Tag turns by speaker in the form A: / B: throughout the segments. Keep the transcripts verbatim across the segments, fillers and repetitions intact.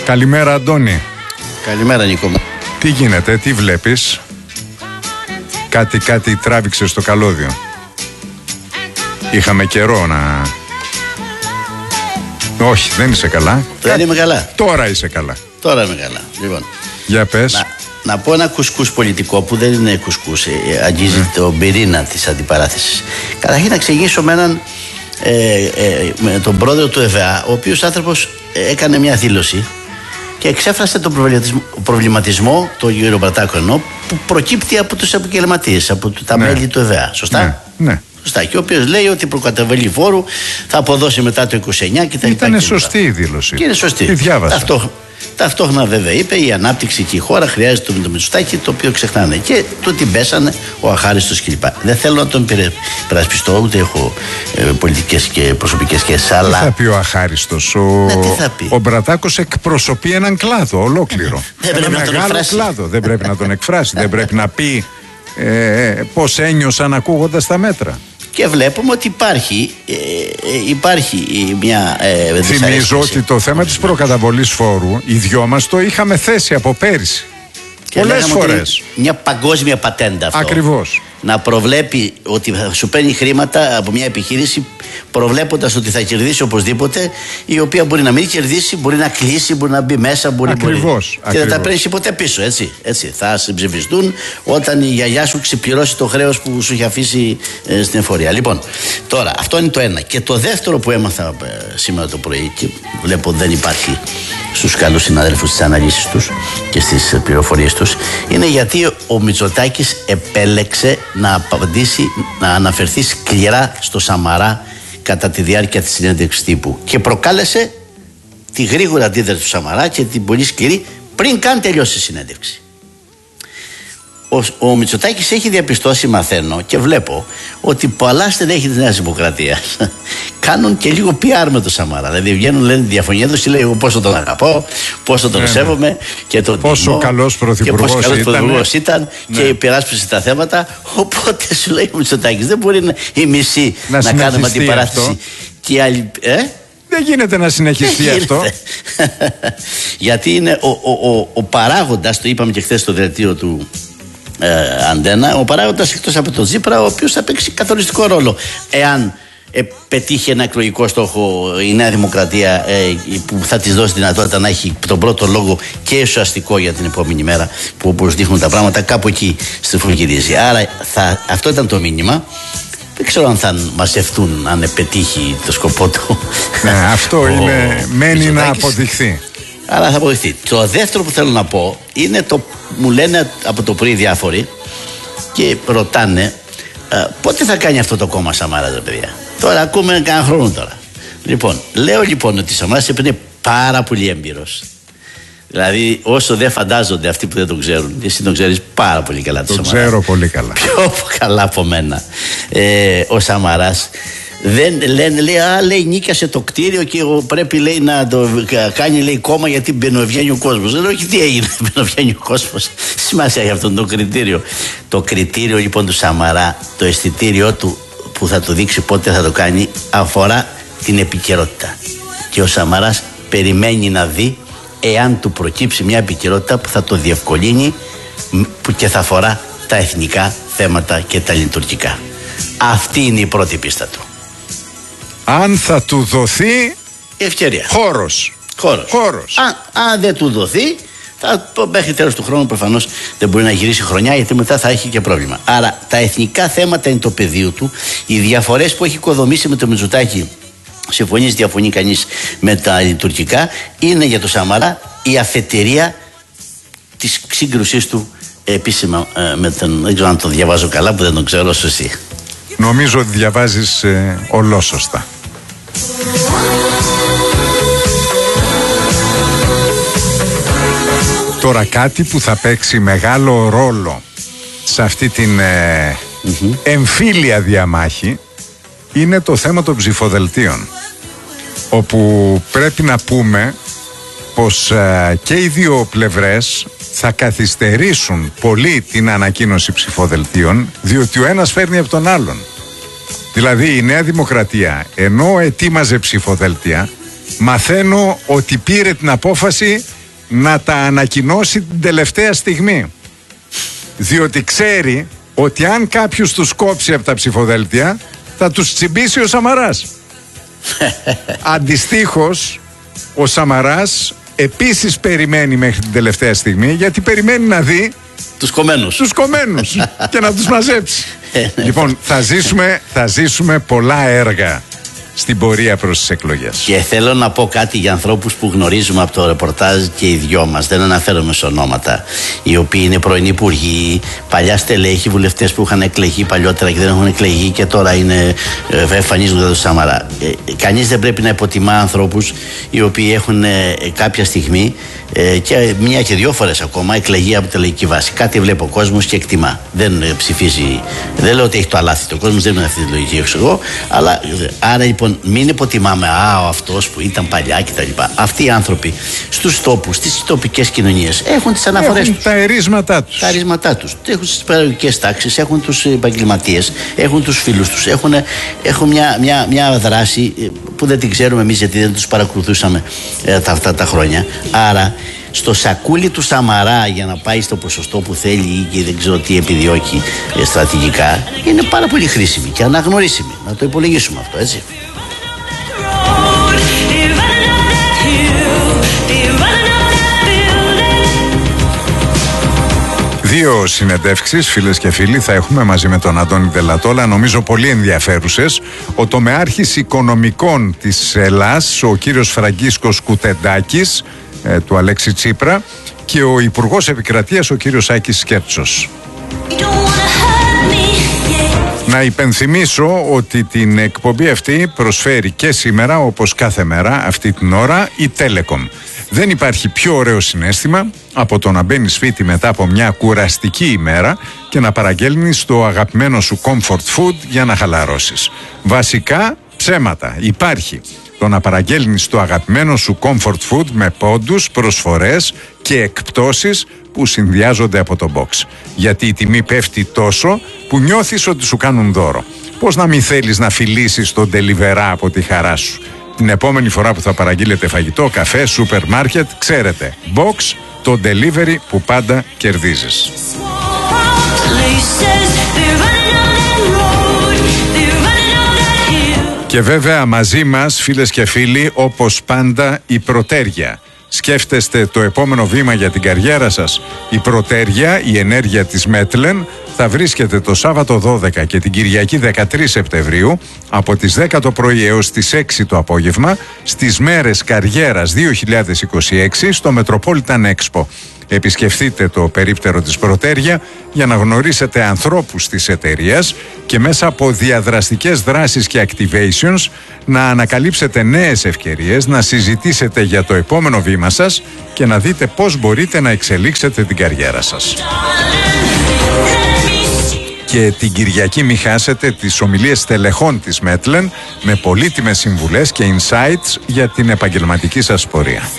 A: Καλημέρα, Αντώνη.
B: Καλημέρα, Νίκο μου.
A: Τι γίνεται, τι βλέπεις? Κάτι κάτι τράβηξε στο καλώδιο. Είχαμε καιρό να... Όχι, δεν είσαι καλά.
B: Δεν Κα... είμαι καλά.
A: Τώρα είσαι καλά.
B: Τώρα είμαι καλά. Λοιπόν,
A: για πες.
B: Να, να πω ένα κουσκούς πολιτικό που δεν είναι κουσκούς. Ε, αγγίζει mm. τον πυρήνα της αντιπαράθεσης. Καταρχήν να εξηγήσω με έναν ε, ε, με τον πρόεδρο του ΕΒΑ, ο οποίος άνθρωπος ε, έκανε μια δήλωση και εξέφρασε τον προβληματισμό, προβληματισμό τον κύριο Μπρατάκο εννοώ, που προκύπτει από τους επαγγελματίες, από τα ναι. μέλη του ΕΒΑ. Σωστά?
A: Ναι. ναι.
B: Σωστά. Και ο οποίος λέει ότι η προκαταβολή φόρου θα αποδώσει μετά το είκοσι εννιά και τα λοιπά.
A: Ήταν σωστή η δήλωση.
B: Και είναι σωστή.
A: Τη διάβασα.
B: Ταυτόχρονα, ταυτόχρονα βέβαια είπε η ανάπτυξη και η χώρα χρειάζεται το Μητσοτάκη, το οποίο ξεχνάνε. Και το την πέσανε ο αχάριστος κλπ. Δεν θέλω να τον υπερασπιστώ, ούτε έχω ε, πολιτικές και προσωπικές σχέσεις. Αλλά...
A: Τι θα πει ο αχάριστος? Ο,
B: ναι, τι θα πει?
A: ο Μπρατάκος εκπροσωπεί έναν κλάδο ολόκληρο.
B: Δεν πρέπει να τον εκφράσει.
A: Κλάδο. Δεν πρέπει να τον εκφράσει. Δεν πρέπει να πει ε, πώς ένιωσαν ακούγοντας τα μέτρα.
B: Και βλέπουμε ότι υπάρχει, ε, υπάρχει μια ε,
A: Θυμίζω ότι το θέμα της προκαταβολής φόρου οι δυο μας το είχαμε θέσει από πέρυσι. Και πολλές φορές.
B: Μια παγκόσμια πατέντα αυτό.
A: Ακριβώς.
B: Να προβλέπει ότι σου παίρνει χρήματα από μια επιχείρηση προβλέποντας ότι θα κερδίσει οπωσδήποτε, η οποία μπορεί να μην κερδίσει, μπορεί να κλείσει, μπορεί να μπει μέσα, μπορεί,
A: ακριβώς,
B: μπορεί. Και δεν τα παίρνει ποτέ πίσω, έτσι, έτσι. Θα συμψηφιστούν όταν η γιαγιά σου ξεπληρώσει το χρέος που σου είχε αφήσει ε, στην εφορία. Λοιπόν, τώρα αυτό είναι το ένα. Και το δεύτερο που έμαθα ε, σήμερα το πρωί και βλέπω δεν υπάρχει στους καλούς συναδέλφους στις αναλύσεις τους και στις πληροφορίες τους, είναι γιατί ο Μητσοτάκης επέλεξε να απαντήσει, να αναφερθεί σκληρά στο Σαμαρά κατά τη διάρκεια της συνέντευξης τύπου και προκάλεσε τη γρήγορη αντίδραση του Σαμαρά και την πολύ σκληρή πριν καν τελειώσει η συνέντευξη. Ο, ο Μητσοτάκης έχει διαπιστώσει, μαθαίνω και βλέπω, ότι πολλά στελέχη της Νέας Δημοκρατίας κάνουν και λίγο πι αρ με το Σαμαρά. Δηλαδή βγαίνουν, λένε διαφωνία τους και λέει εγώ πόσο τον αγαπώ, πόσο τον ναι, σέβομαι και τον
A: πόσο τιμώ, καλός πρωθυπουργός
B: και πόσο καλός
A: ήταν,
B: ήταν ναι. και υπεράσπισε τα θέματα. Οπότε σου λέει ο Μητσοτάκης δεν μπορεί να, η μισή να, να κάνουμε αντιπαράθεση και οι άλλοι. Ε?
A: Δεν γίνεται να συνεχιστεί
B: δεν
A: αυτό.
B: Γιατί είναι ο, ο, ο, ο παράγοντας, το είπαμε και χθες στο δελτίο του Ε, Αντένα, ο παράγοντας εκτός από τον Τσίπρα, ο οποίος θα παίξει καθοριστικό ρόλο εάν ε, πετύχει ένα εκλογικό στόχο η Νέα Δημοκρατία, ε, που θα της δώσει δυνατότητα να έχει τον πρώτο λόγο και ουσιαστικό για την επόμενη μέρα, που όπως δείχνουν τα πράγματα κάπου εκεί στριφογυρίζει. Άρα θα, αυτό ήταν το μήνυμα. Δεν ξέρω αν θα μαζευτούν αν πετύχει το σκοπό του.
A: Ναι, αυτό ο, είναι, μένει να αποδειχθεί.
B: Αλλά θα αποδειχθεί. Το δεύτερο που θέλω να πω είναι το, μου λένε από το πρωί διάφοροι και ρωτάνε ε, πότε θα κάνει αυτό το κόμμα Σαμάρας, ρε παιδιά. Τώρα ακούμε κανένα χρόνο τώρα. Λοιπόν, λέω λοιπόν ότι ο Σαμάρας είναι πάρα πολύ έμπειρος. Δηλαδή, όσο δεν φαντάζονται αυτοί που δεν τον ξέρουν, εσύ τον ξέρεις πάρα πολύ καλά.
A: Τον ξέρω πολύ καλά.
B: Πιο καλά από μένα. Ε, ο Σαμαράς. Δεν λένε, λέει, α, λέει, νίκιασε το κτίριο και πρέπει, λέει, να το κάνει, λέει, κόμμα γιατί μπαινοβγαίνει ο κόσμος. Δεν λέω, όχι, τι έγινε, μπαινοβγαίνει ο κόσμος. Σημασία έχει αυτό το κριτήριο. Το κριτήριο λοιπόν του Σαμαρά, το αισθητήριό του που θα του δείξει πότε θα το κάνει, αφορά την επικαιρότητα. Και ο Σαμαράς περιμένει να δει εάν του προκύψει μια επικαιρότητα που θα το διευκολύνει που και θα αφορά τα εθνικά θέματα και τα λειτουργικά. Αυτή είναι η πρώτη πίστα του.
A: Αν θα του δοθεί
B: ευκαιρία.
A: Χώρος.
B: Χώρος.
A: Χώρος.
B: Αν, αν δεν του δοθεί, θα, μέχρι τέλος του χρόνου προφανώς δεν μπορεί να γυρίσει χρονιά, γιατί μετά θα έχει και πρόβλημα. Άρα τα εθνικά θέματα είναι το πεδίο του. Οι διαφορές που έχει οικοδομήσει με το Μητσοτάκη, συμφωνείς, διαφωνεί κανείς, με τα λειτουργικά, είναι για το Σαμαρά η αφετηρία της σύγκρουσής του επίσημα ε, με τον. Δεν ξέρω αν το διαβάζω καλά, που δεν τον ξέρω όσο εσύ.
A: Νομίζω ότι διαβάζεις ε, ολόσωστα. Τώρα κάτι που θα παίξει μεγάλο ρόλο σε αυτή την ε, mm-hmm. εμφύλια διαμάχη είναι το θέμα των ψηφοδελτίων, όπου πρέπει να πούμε πως ε, και οι δύο πλευρές θα καθυστερήσουν πολύ την ανακοίνωση ψηφοδελτίων, διότι ο ένας φέρνει από τον άλλον. Δηλαδή η Νέα Δημοκρατία, ενώ ετοίμαζε ψηφοδέλτια, μαθαίνω ότι πήρε την απόφαση να τα ανακοινώσει την τελευταία στιγμή. Διότι ξέρει ότι αν κάποιος τους κόψει από τα ψηφοδέλτια, θα τους τσιμπήσει ο Σαμαράς. Αντιστοίχως, ο Σαμαράς επίσης περιμένει μέχρι την τελευταία στιγμή, γιατί περιμένει να δει
B: τους κομμένους,
A: τους κομμένους και να τους μαζέψει. Λοιπόν, θα ζήσουμε, θα ζήσουμε πολλά έργα στην πορεία προς τις εκλογές.
B: Και θέλω να πω κάτι για ανθρώπους που γνωρίζουμε από το ρεπορτάζ και οι δυο μας, δεν αναφέρομαι σε ονόματα, οι οποίοι είναι πρώην υπουργοί, παλιά στελέχοι, βουλευτές που είχαν εκλεγεί παλιότερα και δεν έχουν εκλεγεί και τώρα είναι ε, εμφανίζονται το Σαμαρά. Ε, κανείς δεν πρέπει να υποτιμά ανθρώπους οι οποίοι έχουν ε, κάποια στιγμή ε, και μία και δύο φορές ακόμα εκλεγεί από τελεγική βάση. Κάτι βλέπει ο κόσμος και εκτιμά. Δεν ε, ψηφίζει, δεν λέω ότι έχει το αλάθητο. Ο κόσμος δεν είναι αυτή τη λογική, έξω εγώ, αλλά ε, άρα λοιπόν μην υποτιμάμε, α, ο αυτός που ήταν παλιά κτλ. Αυτοί οι άνθρωποι στους τόπους, στις τοπικές κοινωνίες έχουν τις αναφορές
A: έχουν
B: τους.
A: Τα ερίσματά τους.
B: Τα ερίσματά τους. Έχουν στις παιδαγωγικές τάξεις, έχουν τους επαγγελματίες, έχουν τους φίλους τους, έχουν, έχουν μια, μια, μια δράση που δεν την ξέρουμε εμείς γιατί δεν τους παρακολουθούσαμε ε, τα, αυτά τα χρόνια. Άρα στο σακούλι του Σαμαρά για να πάει στο ποσοστό που θέλει ή δεν ξέρω τι επιδιώκει ε, στρατηγικά είναι πάρα πολύ χρήσιμη και αναγνωρίσιμη. Να το υπολογίσουμε αυτό, έτσι.
A: Δύο συνεντεύξεις, φίλες και φίλοι, θα έχουμε μαζί με τον Αντώνη Δελατόλα, νομίζω πολύ ενδιαφέρουσες. Ο τομεάρχης οικονομικών της Ελλάς, ο κύριος Φραγκίσκος Κουτεντάκης, ε, του Αλέξη Τσίπρα, και ο Υπουργός Επικρατείας, ο κύριος Άκης Σκέρτσος. Να υπενθυμίσω ότι την εκπομπή αυτή προσφέρει και σήμερα, όπως κάθε μέρα αυτή την ώρα, η Telecom. Δεν υπάρχει πιο ωραίο συναίσθημα από το να μπαίνεις σπίτι μετά από μια κουραστική ημέρα και να παραγγέλνεις το αγαπημένο σου comfort food για να χαλαρώσεις. Βασικά ψέματα. Υπάρχει το να παραγγέλνεις το αγαπημένο σου comfort food με πόντους, προσφορές και εκπτώσεις που συνδυάζονται από το box. Γιατί η τιμή πέφτει τόσο που νιώθεις ότι σου κάνουν δώρο. Πώς να μην θέλεις να φιλήσεις τον delivery από τη χαρά σου. Την επόμενη φορά που θα παραγγείλετε φαγητό, καφέ, σούπερ μάρκετ, ξέρετε, box, το delivery που πάντα κερδίζεις. Και βέβαια μαζί μας, φίλες και φίλοι, όπως πάντα, η Πρωτέρια. Σκέφτεστε το επόμενο βήμα για την καριέρα σας? Η Πρωτέρια, η ενέργεια της Μέτλεν, θα βρίσκεται το Σάββατο δώδεκα και την Κυριακή δεκατρείς Σεπτεμβρίου από τις δέκα το πρωί έως τις έξι το απόγευμα στις μέρες καριέρας δύο χιλιάδες είκοσι έξι στο Metropolitan Expo. Επισκεφτείτε το περίπτερο της Πρωτέρια για να γνωρίσετε ανθρώπους της εταιρείας και μέσα από διαδραστικές δράσεις και activations να ανακαλύψετε νέες ευκαιρίες, να συζητήσετε για το επόμενο βήμα σας και να δείτε πώς μπορείτε να εξελίξετε την καριέρα σας. Και την Κυριακή μη χάσετε τις ομιλίες στελεχών της Μέτλεν με πολύτιμες συμβουλές και insights για την επαγγελματική σας πορεία.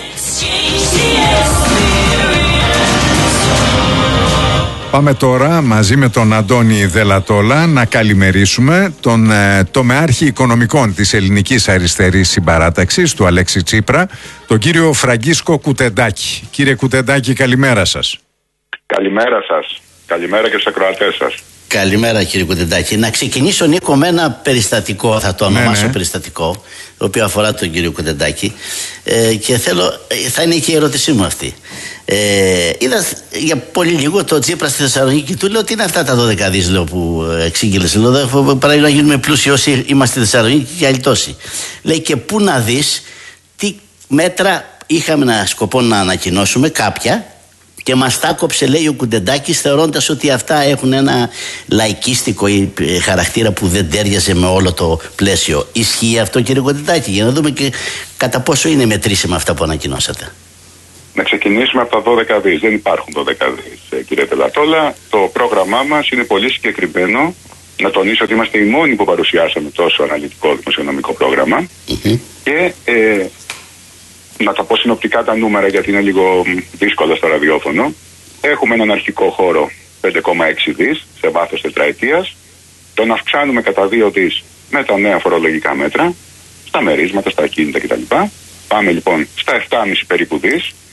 A: Πάμε τώρα μαζί με τον Αντώνη Δελατόλα να καλημερίσουμε τον ε, τομεάρχη οικονομικών της Ελληνικής Αριστερής Συμπαράταξης, του Αλέξη Τσίπρα, τον κύριο Φραγκίσκο Κουτεντάκη. Κύριε Κουτεντάκη, καλημέρα σας.
C: Καλημέρα σας. Καλημέρα και στους ακροατές σας.
B: Καλημέρα κύριε Κουτεντάκη. Να ξεκινήσω, Νίκο, με ένα περιστατικό, θα το ονομάσω ναι, ναι. περιστατικό, το οποίο αφορά τον κύριο Κουτεντάκη ε, και θέλω, θα είναι και η ερώτησή μου αυτή. Ε, είδα για πολύ λίγο το Τσίπρα στη Θεσσαλονίκη, του λέω ότι είναι αυτά τα δώδεκα δις λέω, που εξήγηλες. Λέω παρά να γίνουμε πλούσιοι όσοι είμαστε στη Θεσσαλονίκη και άλλοι τόσοι. Λέει, και πού να δεις τι μέτρα είχαμε να σκοπό να ανακοινώσουμε, κάποια, και μας τα κόψε, λέει ο Κουτεντάκης, θεωρώντας ότι αυτά έχουν ένα λαϊκίστικο χαρακτήρα που δεν τέριαζε με όλο το πλαίσιο. Ισχύει αυτό, κύριε Κουτεντάκη, για να δούμε και κατά πόσο είναι μετρήσιμα αυτά που ανακοινώσατε?
C: Να ξεκινήσουμε από τα δώδεκα δις. Δεν υπάρχουν δώδεκα δις, κύριε Δελατόλα. Το πρόγραμμά μας είναι πολύ συγκεκριμένο. Να τονίσω ότι είμαστε οι μόνοι που παρουσιάσαμε τόσο αναλυτικό δημοσιονομικό πρόγραμμα. Mm-hmm. Και ε, να τα πω συνοπτικά τα νούμερα, γιατί είναι λίγο δύσκολο στο ραδιόφωνο. Έχουμε έναν αρχικό χώρο πέντε κόμμα έξι δις σε βάθος τετραετίας. Τον αυξάνουμε κατά δύο δις με τα νέα φορολογικά μέτρα, στα μερίσματα, στα ακίνητα κτλ. Πάμε λοιπόν στα επτά κόμμα πέντε περίπου δις.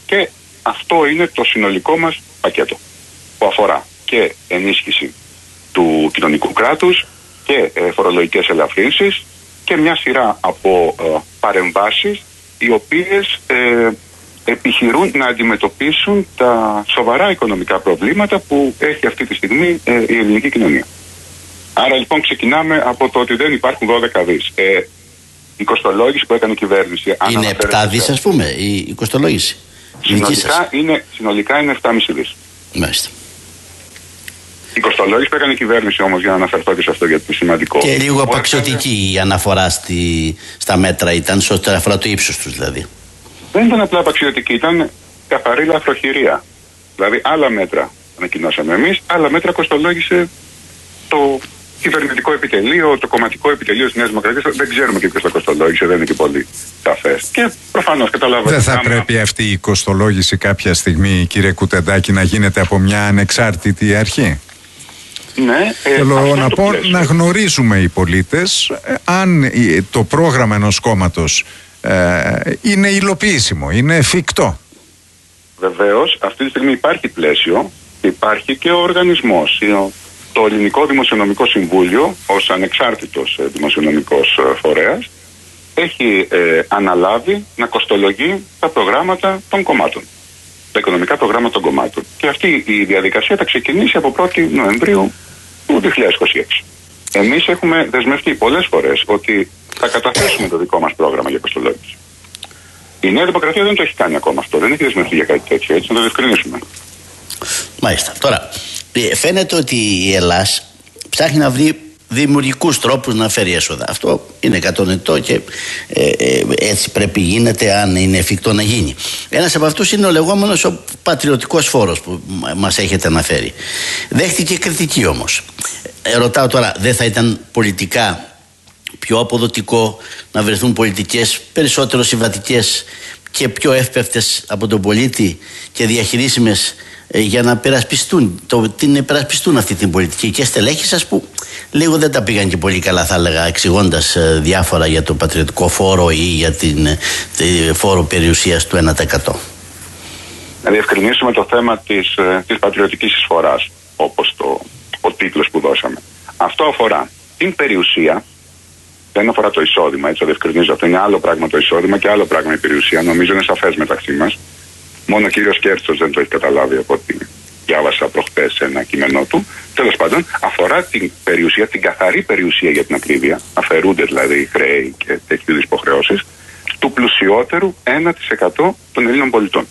C: Και αυτό είναι το συνολικό μας πακέτο, που αφορά και ενίσχυση του κοινωνικού κράτους και ε, φορολογικές ελαφρύνσεις και μια σειρά από ε, παρεμβάσεις οι οποίες ε, επιχειρούν να αντιμετωπίσουν τα σοβαρά οικονομικά προβλήματα που έχει αυτή τη στιγμή ε, η ελληνική κοινωνία. Άρα λοιπόν ξεκινάμε από το ότι δεν υπάρχουν δώδεκα δις. Ε, η κοστολόγηση που έκανε η κυβέρνηση...
B: Είναι επτά δις ας πούμε η, η κοστολόγηση.
C: Συνολικά είναι, συνολικά είναι επτά κόμμα πέντε δις.
B: Μάλιστα.
C: Η κοστολόγηση που έκανε η κυβέρνηση όμως, για να αναφερθώ και σε αυτό γιατί είναι σημαντικό...
B: Και λίγο απαξιωτική έκανε... η αναφορά στη, στα μέτρα ήταν, σε ό,τι αφορά το ύψος τους δηλαδή.
C: Δεν ήταν απλά απαξιωτική, ήταν καθαρή λαθροχειρία. Δηλαδή άλλα μέτρα ανακοινώσαμε εμείς, άλλα μέτρα κοστολόγησε το κυβερνητικό επιτελείο, το κομματικό επιτελείο της Νέας Δημοκρατίας. Δεν ξέρουμε και ποιος το κοστολόγησε, δεν είναι και πολύ σαφές. Και προφανώς καταλαβαίνουμε.
A: Δεν θα άμα... πρέπει αυτή η κοστολόγηση κάποια στιγμή, κύριε Κουτεντάκη, να γίνεται από μια ανεξάρτητη αρχή?
C: Ναι, ε,
A: θέλω να πω πλαίσιο. Να γνωρίζουμε οι πολίτες αν το πρόγραμμα ενός κόμματος ε, είναι υλοποιήσιμο, είναι εφικτό.
C: Βεβαίως, αυτή τη στιγμή υπάρχει πλαίσιο, υπάρχει και ο οργανισμός. Το Ελληνικό Δημοσιονομικό Συμβούλιο, ως ανεξάρτητος δημοσιονομικός φορέας, έχει ε, αναλάβει να κοστολογεί τα προγράμματα των κομμάτων. Τα οικονομικά προγράμματα των κομμάτων. Και αυτή η διαδικασία θα ξεκινήσει από πρώτη Νοεμβρίου του δύο χιλιάδες είκοσι έξι. Εμείς έχουμε δεσμευτεί πολλές φορές ότι θα καταθέσουμε το δικό μας πρόγραμμα για κοστολόγηση. Η Νέα Δημοκρατία δεν το έχει κάνει ακόμα αυτό, δεν έχει δεσμευτεί για κάτι τέτοιο, έτσι να το διευκρινίσουμε.
B: Μάλιστα. Τώρα, φαίνεται ότι η Ελλάς ψάχνει να βρει δημιουργικούς τρόπους να φέρει έσοδα. Αυτό είναι κατανοητό και ε, ε, έτσι πρέπει γίνεται, αν είναι εφικτό να γίνει. Ένας από αυτούς είναι ο λεγόμενος ο πατριωτικός φόρος που μας έχετε αναφέρει. Δέχτηκε κριτική όμως. Ε, ρωτάω τώρα, δεν θα ήταν πολιτικά πιο αποδοτικό να βρεθούν πολιτικές περισσότερο συμβατικές και πιο εύπευτες από τον πολίτη και διαχειρίσιμες ε, για να περασπιστούν, το, την υπερασπιστούν αυτή την πολιτική, και στελέχη σας που λίγο δεν τα πήγαν και πολύ καλά, θα έλεγα, εξηγώντας ε, διάφορα για το πατριωτικό φόρο ή για την ε, φόρο περιουσίας του ένα τοις εκατό.
C: Να διευκρινίσουμε το θέμα της, ε, της πατριωτικής εισφοράς, όπως το, ο τίτλος που δώσαμε. Αυτό αφορά την περιουσία, δεν αφορά το εισόδημα, έτσι το διευκρινίζω. Αυτό είναι άλλο πράγμα το εισόδημα και άλλο πράγμα η περιουσία. Νομίζω είναι σαφές μεταξύ μας. Μόνο ο κύριος Κέρτσος δεν το έχει καταλάβει από ό,τι διάβασα προχτές σε ένα κείμενό του. Τέλος πάντων, αφορά την περιουσία, την καθαρή περιουσία για την ακρίβεια, αφαιρούνται δηλαδή χρέη και τέτοιου είδους υποχρεώσεις, του πλουσιότερου ένα τοις εκατό των Ελλήνων πολιτών.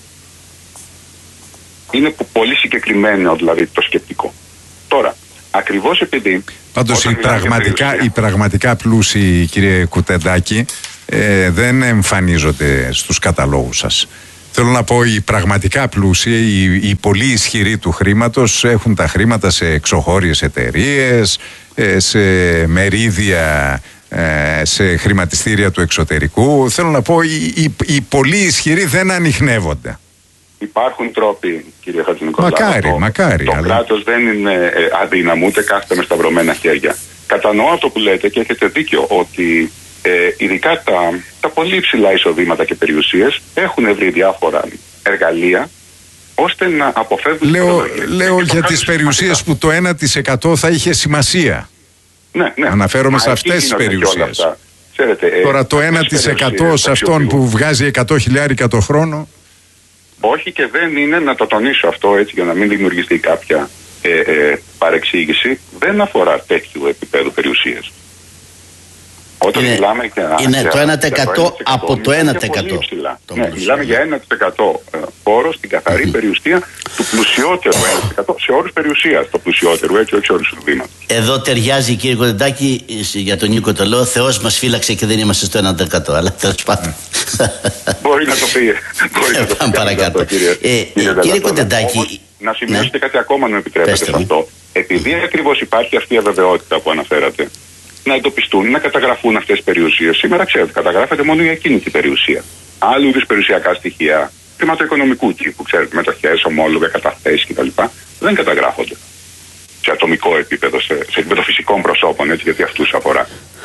C: Είναι πολύ συγκεκριμένο δηλαδή το σκεπτικό. Τώρα, ακριβώς επειδή...
A: Πάντως οι πραγματικά, οι πραγματικά πλούσιοι, κύριε Κουτεντάκη, ε, δεν εμφανίζονται στους καταλόγους σας. Θέλω να πω, οι πραγματικά πλούσιοι, οι, οι πολύ ισχυροί του χρήματος έχουν τα χρήματα σε εξωχώριες εταιρείες, σε μερίδια, σε χρηματιστήρια του εξωτερικού. Θέλω να πω, οι, οι, οι πολύ ισχυροί δεν ανιχνεύονται.
C: Υπάρχουν τρόποι, κύριε Χατζηνικολάου.
A: Μακάρι,
C: το,
A: μακάρι.
C: Το
A: αλλά...
C: κράτος δεν είναι ε, αδύναμο, ούτε κάθεται με σταυρωμένα χέρια. Κατανοώ αυτό που λέτε και έχετε δίκιο ότι ε, ειδικά τα, τα πολύ υψηλά εισοδήματα και περιουσίες έχουν βρει διάφορα εργαλεία ώστε να αποφεύγουν...
A: Λέω, λέω για τις περιουσίες που το ένα τοις εκατό θα είχε σημασία.
C: Ναι, ναι.
A: Αναφέρομαι σε αυτές τις περιουσίες.
C: Ξέρετε,
A: τώρα το ένα τοις εκατό σε αυτόν που βγάζει εκατό χιλιάρικα το χρόνο...
C: Όχι, και δεν είναι, να το τονίσω αυτό έτσι για να μην δημιουργηθεί κάποια ε, ε, παρεξήγηση, δεν αφορά τέτοιου επίπεδου περιουσίες. Όταν
B: είναι,
C: μιλάμε για,
B: είναι
C: για,
B: το ένα τοις εκατό,
C: για το
B: από το ένα τοις εκατό.
C: Ναι, μιλάμε για ένα τοις εκατό φόρο στην καθαρή mm-hmm. περιουσία του πλουσιότερου ένα τοις εκατό σε όρους περιουσίας. Το πλουσιότερου, έτσι, όχι σε όρους εισοδήματος.
B: Εδώ ταιριάζει, κύριε Κουτεντάκη, για τον Νίκο το λέω, Θεός μας φύλαξε και δεν είμαστε στο ένα τοις εκατό. Αλλά τέλος πάντων.
C: Μπορεί να το πει. Μπορεί να το πει παρακάτω, κύριε,
B: ε, κύριε, κύριε Κουτεντάκη.
C: Να σημειώσετε ναι. κάτι ακόμα, να επιτρέπετε σε αυτό. Επειδή ακριβώς υπάρχει αυτή η αβεβαιότητα που αναφέρατε, να εντοπιστούν, να καταγραφούν αυτές τις περιουσίες. Σήμερα, ξέρετε, καταγράφεται μόνο η ακίνητη περιουσία. Άλλου είδους περιουσιακά στοιχεία χρηματοοικονομικού τύπου, ξέρετε, μετοχές, ομόλογα, καταθέσεις κτλ. Δεν καταγράφονται σε ατομικό επίπεδο, σε, σε επίπεδο φυσικών προσώπων, έτσι, γιατί αυτούς αφορά.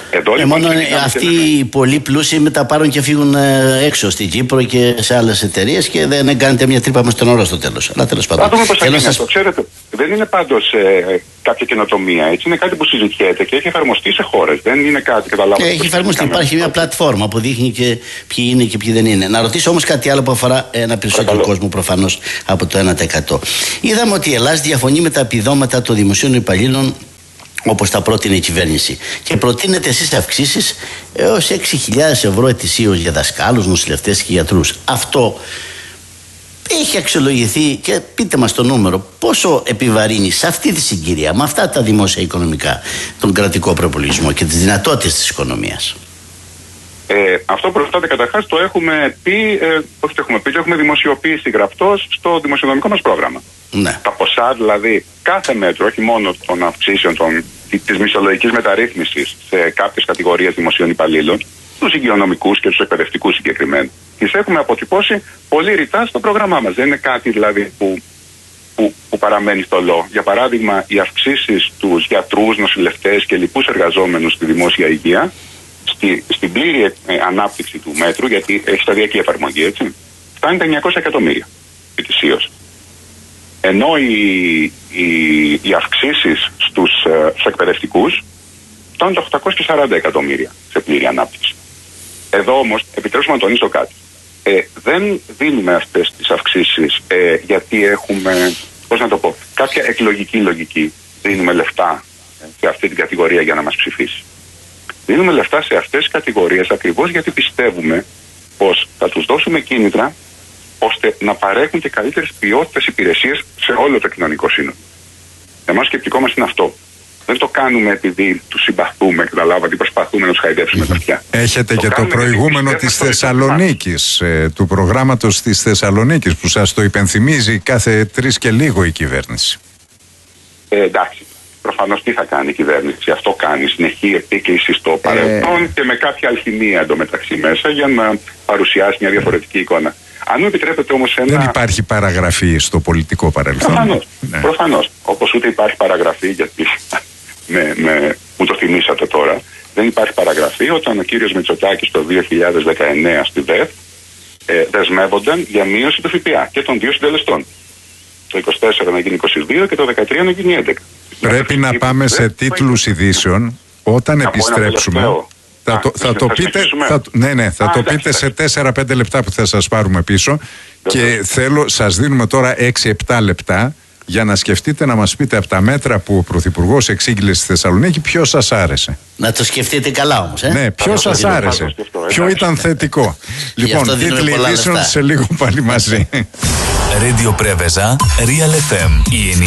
C: Εδώ,
B: ε,
C: λοιπόν,
B: μόνο αυτοί οι πολύ πλούσιοι μετά πάρουν και φύγουν έξω στην Κύπρο και σε άλλες εταιρείες και δεν κάνετε μια τρύπα μες στον όρο στο τέλος. Αλλά τέλος πάντων.
C: Θα δούμε πώς θα γίνει αυτό. Ξέρετε, δεν είναι πάντως ε, κάποια καινοτομία. Έτσι, είναι κάτι που συζητιέται και έχει εφαρμοστεί σε χώρες. Δεν είναι κάτι, καταλάβατε.
B: Έχει εφαρμοστεί. Υπάρχει μια πλατφόρμα που δείχνει και ποιοι είναι και ποιοι δεν είναι. Να ρωτήσω όμως κάτι άλλο που αφορά ένα περισσότερο Παρακαλώ. κόσμο προφανώς από το ένα τοις εκατό. Είδαμε ότι η Ελλάδα διαφωνεί με τα επιδόματα των δημοσίων υπαλλήλων όπως τα πρότεινε η κυβέρνηση. Και προτείνετε εσείς αυξήσεις έως έξι χιλιάδες ευρώ ετησίως για δασκάλους, νοσηλευτές και γιατρούς. Αυτό έχει αξιολογηθεί και πείτε μας το νούμερο. Πόσο επιβαρύνει σε αυτή τη συγκυρία, με αυτά τα δημόσια οικονομικά, τον κρατικό προπολογισμό και τις δυνατότητες της οικονομίας?
C: Ε, αυτό προστάται καταρχάς το έχουμε πει, ε, όχι το έχουμε πει, το έχουμε δημοσιοποιήσει γραπτός στο δημοσιονομικό μας πρόγραμμα.
B: Ναι.
C: Τα ποσά δηλαδή, κάθε μέτρο, όχι μόνο των αυξήσεων των, της μισθολογικής μεταρρύθμισης σε κάποιες κατηγορίες δημοσίων υπαλλήλων, τους υγειονομικούς και τους εκπαιδευτικούς συγκεκριμένα, τις έχουμε αποτυπώσει πολύ ρητά στο πρόγραμμά μας. Δεν είναι κάτι δηλαδή που, που, που παραμένει στολό. Για παράδειγμα, οι αυξήσεις στους γιατρούς, νοσηλευτές και λοιπούς εργαζόμενους στη δημόσια υγεία, Στη, στην πλήρη ε, ανάπτυξη του μέτρου, γιατί έχει σταδιακή εφαρμογή, έτσι, φτάνει τα εννιακόσια εκατομμύρια ετησίως. Ενώ οι, οι, οι αυξήσεις στους, ε, στους εκπαιδευτικούς φτάνουν τα οκτακόσια σαράντα εκατομμύρια σε πλήρη ανάπτυξη. Εδώ όμως, επιτρέψουμε να τονίσω κάτι. Ε, δεν δίνουμε αυτές τις αυξήσεις ε, γιατί έχουμε, πώς να το πω, κάποια εκλογική λογική. Δίνουμε λεφτά ε, σε αυτή την κατηγορία για να μας ψηφίσει. Δίνουμε λεφτά σε αυτές τις κατηγορίες ακριβώς γιατί πιστεύουμε πως θα τους δώσουμε κίνητρα ώστε να παρέχουν και καλύτερες ποιότητες υπηρεσίες σε όλο το κοινωνικό σύνολο. Εμάς σκεπτικό μας είναι αυτό. Δεν το κάνουμε επειδή τους συμπαθούμε, καταλάβατε, προσπαθούμε να τους χαϊδέψουμε τα αυτιά.
A: Έχετε το και το προηγούμενο της Θεσσαλονίκης, ε, του προγράμματος της Θεσσαλονίκης που σας το υπενθυμίζει κάθε τρεις και λίγο η κυβέρνηση.
C: Ε, εντάξει. Προφανώς τι θα κάνει η κυβέρνηση, αυτό κάνει, συνεχή επίκληση στο παρελθόν ε... και με κάποια αλχημία εντωμεταξύ μέσα για να παρουσιάσει μια διαφορετική εικόνα. Αν μου επιτρέπετε όμως ένα...
A: Δεν υπάρχει παραγραφή στο πολιτικό παρελθόν.
C: Προφανώς, ναι. προφανώς. Όπως ούτε υπάρχει παραγραφή, γιατί με, με, μου το θυμήσατε τώρα, δεν υπάρχει παραγραφή όταν ο κύριος Μητσοτάκης το δύο χιλιάδες δεκαεννέα στη ΔΕΘ ε, δεσμεύονταν για μείωση του ΦΠΑ και των δύο συντελεστών. Το είκοσι τέσσερα να γίνει είκοσι δύο και το δεκατρία να γίνει έντεκα.
A: Πρέπει να πάμε σε τίτλους ειδήσεων όταν επιστρέψουμε. Θα το, θα το πείτε, θα, ναι, ναι, θα Α, το πείτε σε τέσσερα πέντε λεπτά που θα σας πάρουμε πίσω. Και θέλω, σας δίνουμε τώρα έξι επτά λεπτά για να σκεφτείτε να μας πείτε από τα μέτρα που ο Πρωθυπουργός εξήγηλε στη Θεσσαλονίκη ποιο σας άρεσε.
B: Να το σκεφτείτε καλά όμως. Ε?
A: Ναι, ποιο σας άρεσε, ποιο ήταν θετικό. Λοιπόν, τίτλοι ειδήσεων σε λίγο πάλι μαζί.
D: Radio Preveza, Real εφ εμ.